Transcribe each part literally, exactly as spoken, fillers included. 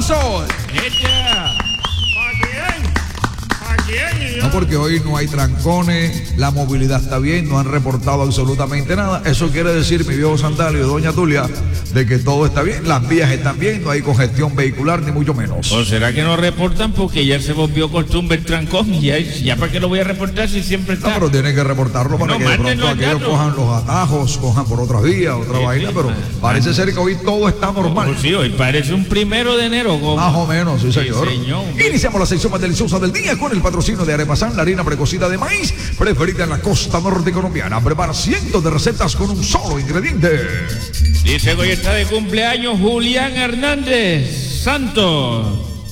aplausos. ¡Echa! ¿Para quién? ¿Para quién? No, porque hoy no hay trancones, la movilidad está bien, no han reportado absolutamente nada. Eso quiere decir, mi viejo Sandalio y doña Tulia, de que todo está bien, las vías están bien, no hay congestión vehicular, ni mucho menos. ¿O será que no reportan porque ya se volvió costumbre el trancón? Ya, ya para qué lo voy a reportar si siempre está. No, pero tienen que reportarlo para No, que de pronto mándenlo aquellos ya, cojan los atajos, cojan por otras vías, otra Sí, vaina, sí, pero man. parece ser que hoy todo está normal. Pues sí, hoy parece un primero de enero. Como... Más o menos, sí, señor. Sí, señor. Iniciamos la sección más deliciosa del día con el patrocinio de Arepasán, la harina precocida de maíz, preferida en la costa norte colombiana. Prepara cientos de recetas con un solo ingrediente. Dice que hoy está de cumpleaños Julián Hernández Santos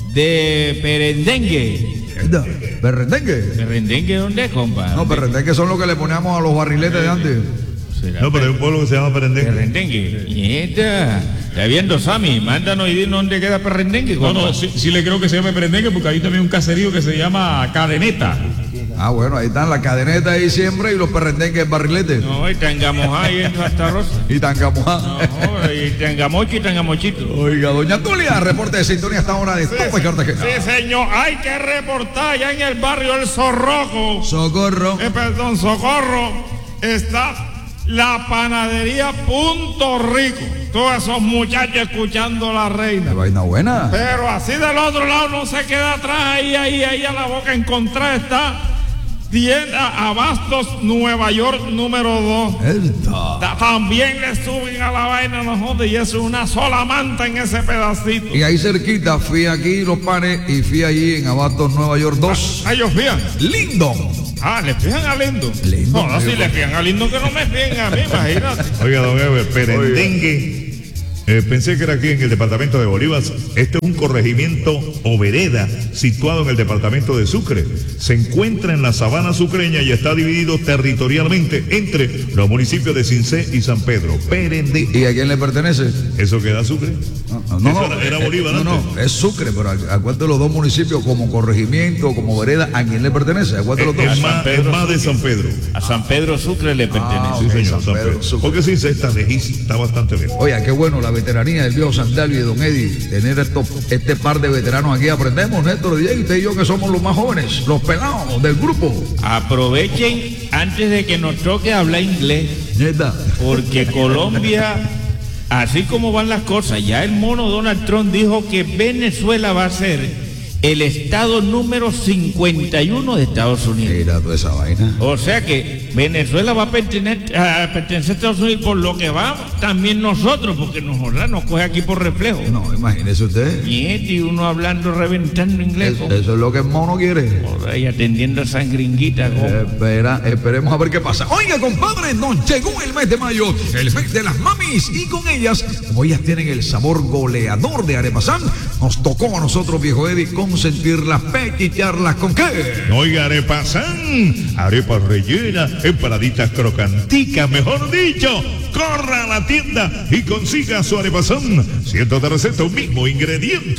de Perendengue. ¿Perrendengue? ¿Perendengue dónde, compa? No, perrendengue son los que le poníamos a los barriletes de antes. No, pero hay un pueblo que se llama Perendengue. Perendengue. Nieta. Está viendo, Sammy. Mándanos y dinos dónde queda Perendengue. No, no, sí, sí le creo que se llama Perendengue porque hay también un caserío que se llama Cadeneta. Ah, bueno, ahí están las cadenetas ahí siempre y los perrendengues barriletes. No, y Tangamojá y en Santa Rosa. Y Tangamojá. No, y Tangamochi y Tangamochito. Oiga, doña Tulia, reporte de sintonía hasta ahora de Tope Cartagena. Sí, señor. Hay que reportar ya en el barrio El Zorroco. Socorro. Eh, perdón, Socorro. Está la panadería Punto Rico. Todos esos muchachos escuchando la reina. Qué vaina buena. Pero así del otro lado no se queda atrás. Ahí, ahí, ahí a la boca encontrar está tienda Abastos Nueva York número dos. Elta. También le suben a la vaina, no joder, y eso es una sola manta en ese pedacito. Y ahí cerquita, fui aquí los panes y fui allí en Abastos, Nueva York dos. Ah, ellos fían. Lindo. Ah, le fían a Lindo. Lindo, No, no, si amigo. le fían a Lindo que no me fíen a mí, imagínate. Oiga, don Eber, Perendengue. Eh, pensé que era aquí en el departamento de Bolívar. Este es un corregimiento o vereda situado en el departamento de Sucre. Se encuentra en la sabana sucreña y está dividido territorialmente entre los municipios de Cincé y San Pedro. Perendengue. ¿Y a quién le pertenece? ¿Eso queda Sucre? No, no, Eso no, era, era Bolívar no, antes. no, es Sucre, pero ¿a, a cuál de los dos municipios, como corregimiento, como vereda, a quién le pertenece? ¿A cuál de los dos? Es más, es más de San Pedro. A San Pedro Sucre le pertenece. Ah, Sí, ok, señor, San San Pedro, Pedro. Sucre. Porque Cincé está lejísimo, está bastante lejos. Oiga, qué bueno la veteranía del viejo Sandalio y de don Eddie, tener estos, este par de veteranos aquí. Aprendemos, Néstor, Diego, usted y yo, que somos los más jóvenes, los pelados del grupo. Aprovechen antes de que nos toque hablar inglés, Neta. porque Colombia, así como van las cosas, ya el mono Donald Trump dijo que Venezuela va a ser el estado número cincuenta y uno de Estados Unidos. Mira toda esa vaina. O sea que Venezuela va a pertenecer a, pertenecer a Estados Unidos por lo que va también nosotros, porque nos, ¿verdad? Nos coge aquí por reflejo. No, imagínese usted. Y uno hablando, reventando inglés. Es- eso es lo que el mono quiere. Joder, y atendiendo a esa gringuita. ¿Cómo? Espera, esperemos a ver qué pasa. Oiga, compadre, nos llegó el mes de mayo, el mes de las mamis, y con ellas, como ellas tienen el sabor goleador de Arepasán, nos tocó a nosotros, viejo Eddie, consentirlas, pechicharlas, ¿con qué? Oiga, arepasán, arepas rellenas, empanaditas crocanticas, mejor dicho, corra a la tienda y consiga su arepasán. Cientos de recetas, un mismo ingrediente.